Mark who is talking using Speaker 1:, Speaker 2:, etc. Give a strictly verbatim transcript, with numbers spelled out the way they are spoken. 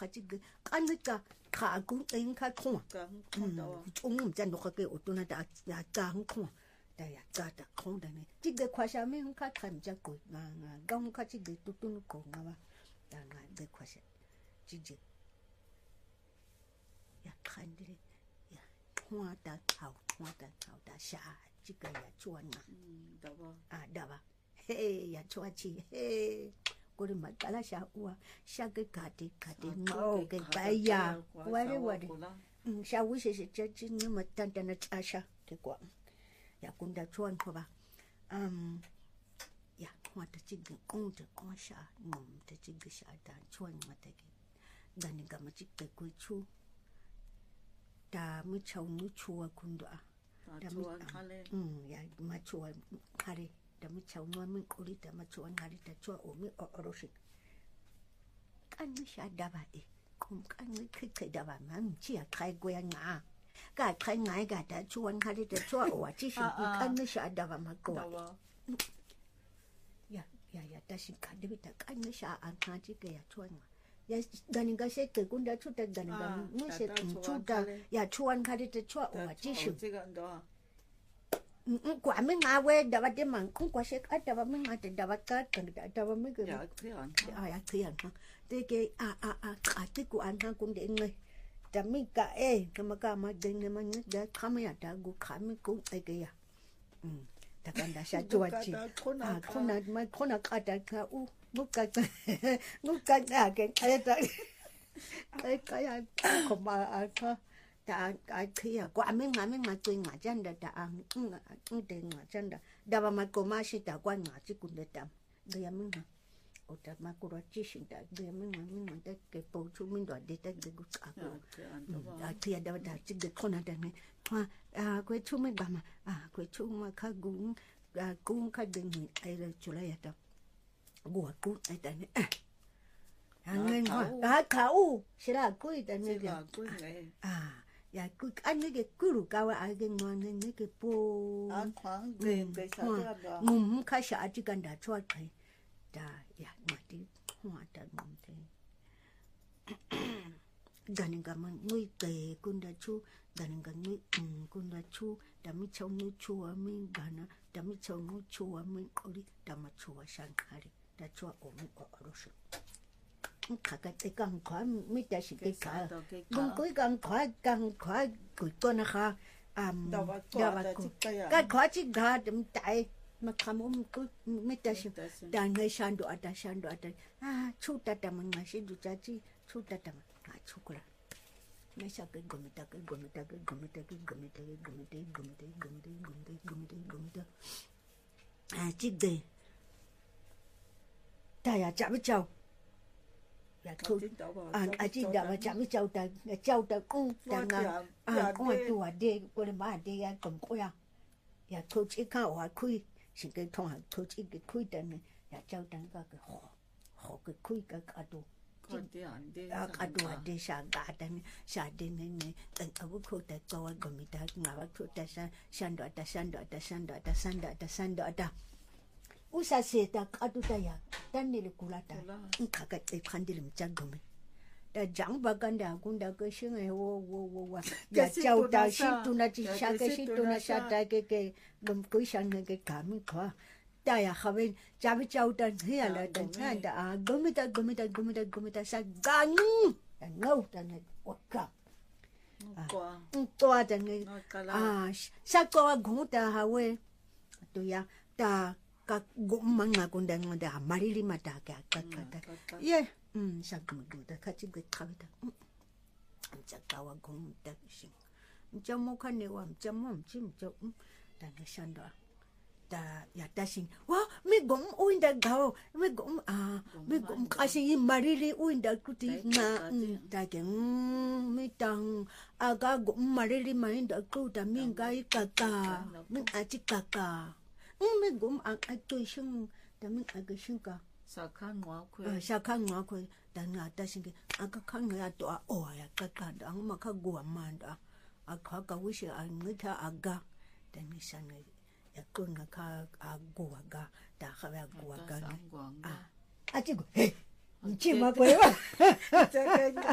Speaker 1: 가지고 까니까 가고 인카 콩. 음, 좀 잔도 가게 어떠나 다 야짱 콩. 다 야짜다 콩다네. 지게 과샤면 카 탐자고 나가 강 같이 뚜뚜는 거 나와. 나가 내 과샤. 지지. 야 칸들이 야 통화다 하고 통화다 하고다 샤 지게야 좋아나.
Speaker 2: 음, 다봐.
Speaker 1: 아, 다봐. 헤, 야 좋아지. 헤. 고리 맞다라 샤우와 샤게 가디 가디 너 게 바야. 와리 와리. 음, 샤우시시 저지는 맞단단나 차샤 되고. 야 군다 좋아한 거 봐. 음. 야, 통화다 지게 공도 공샤. 놈 지게 샤다 좋아한 맛되게. 나는 가마 지게 고추. 다 미쳐 누추와 군도아.
Speaker 2: 다 좋아한 칼레.
Speaker 1: 음, 야, 마추와 칼레. 다 미쳐 누면 꼬리 다 마추와 칼레 다 좋아 오미 어로식. 깐이 샤다바이. kum 깐이 크크 다바만 지야 칼고야 나. 가 칼나이 가다 좋아한 칼레 다 좋아 오지 시 깐이 샤다바 맞고. 야, 야, 야, 다시 가드비다 깐이 샤안 하지게 야 좋아. 야, 가nin가 세트 군다 추다 가nin가 무세 추다 야 추한 가리트 추아 와지시 음 과면 나왜 다바데 많고 과색 아다바 명한테 다바까 간다 다바 미그
Speaker 2: 야 그냥
Speaker 1: 아야 그냥 되게 아아아 아티고 안하 군데 네 담이가 에 그마가 마댕네 만다 카메야 다고 카미고 에게야 음 다간다 샤주와지 아 코나 마 코나 까다가 우 누가 누가 나게 가야다 가야 고마 아까 다 아티야 과면 가면 맞지 맞잔다 다응 응응 맞잔다 다바 맞고 마시다 관 맞지 군데다 그야면 오다 맞고라 지신다 그야면 맞는 데게 보주민도 데다 되고 아고 아티야 다다 지게 코나다네 아 그게 추면 가마 아 그게 추면 가고 아 공카등이 아이를 줄아야다 gua cút ai ta nè à nghe hoa cá khẩu sẽ là cuối ta nè à ya cuối anh nói cái cuối rồi cao ai cái ngon nên nói cái po
Speaker 2: à khoáng về về sao thế đó
Speaker 1: ngum khai sợ chỉ cần đã cho thấy ta ya mà đi hoa ta ngum thế gần gần mà nuôi tề con đã chu gần gần nuôi con đã chu đã mới trông nuôi chu ở mình gần đã mới trông nuôi chu ở mình có đi đã mà chu ở sang khai đã cho ổn ở ở đó sự cả cái cái càng khó mới đã sự cái cả không có càng khó càng khó cuối tuần ha à cái khó chỉ cả đâm tại mà không muốn cứ mới đã sự đã ngay sang đồ đã sang đồ đã à chú ta đã mà ngay xin đồ cha chi chú ta đã mà chú qua ngay sau cái gom ta cái gom ta cái gom ta cái gom ta cái gom ta gom ta gom ta gom ta gom ta gom ta à chỉ để ta ya chạm với châu, ya thôi, à à chỉ đã mà chạm với châu ta, châu ta cũng ta ngang, à cũng là tuổi đi, cô làm bà đi ya cầm cô ya, ya thôi chỉ cao à khui, chỉ cái thằng hàng thôi chỉ cái khui ta này, ya châu ta cái cái họ, họ cái khui cái cả đồ, à cả đồ đi sang cả ta này, sang đi này này, tận ở cái khu ta câu cái người ta ngào cái khu ta sang sang đó ta sang đó ta sang đó ta sang đó ta sang đó ta usa seta katuta ya tanile kulata nkaka ephandile mchagome da jangba kanda kunda keshinga wo wo wo wa ya chauta shituna chishaka shituna shata ke ke gum kuishanga ke kami kha da ya khaben chabi chauta hiya la da chanda a gumita gumita gumita gumita sa ganu ngau tane wakka kwa kwa tane ah sa kwa gunta hawe to ya ta các gốm mang ngà con đang đã mari lima ta cả các các ye um sa cũng được ta khách cái khâu ta chắc cao gốm ta xin cho mua khăn này và cho mua chim cho ta cái san đó ta ya ta xin wow mi gốm uin đã gạo mi gốm à mi gốm cái gì mari li uin đã cứ tí ngà ta cái mi tang à cái gốm mari li mai đã cứ ta mi cái cà cà mi à chỉ cà cà mình cũng ăn ăn tôi xong, đã mình ăn cái xong cả.
Speaker 2: Sao khăn ngõ quê?
Speaker 1: Sao khăn ngõ quê, đã ngã ta xin cái ăn cái khăn người ta ở ỏi cái cái đó mà cái guam mà đó, ăn cái cái quý sĩ ăn người ta ăn gà, đã mình sang này, cái con cái cái ăn guam gà, đã cái ăn guam gà này. À, à chứ, hey, chỉ mà quê mà.